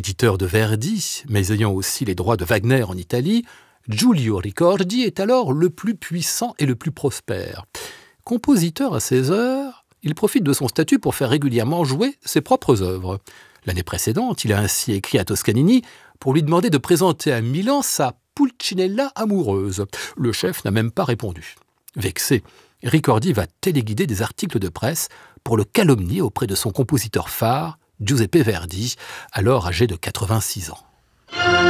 Compositeur de Verdi, mais ayant aussi les droits de Wagner en Italie, Giulio Ricordi est alors le plus puissant et le plus prospère. Compositeur à ses heures, il profite de son statut pour faire régulièrement jouer ses propres œuvres. L'année précédente, il a ainsi écrit à Toscanini pour lui demander de présenter à Milan sa Pulcinella amoureuse. Le chef n'a même pas répondu. Vexé, Ricordi va téléguider des articles de presse pour le calomnier auprès de son compositeur phare, Giuseppe Verdi, alors âgé de 86 ans.